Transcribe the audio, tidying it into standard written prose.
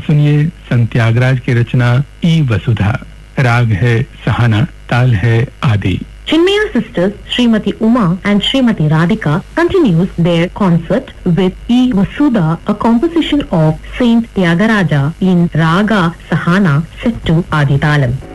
सुनिए संत त्यागराज की रचना ई वसुधा। राग है सहाना, ताल है आदि। Chinmaya sisters Srimati Uma and Srimati Radhika continues their concert with E Vasudha, a composition of Saint Tyagaraja in Raga Sahana set to Adi Talam.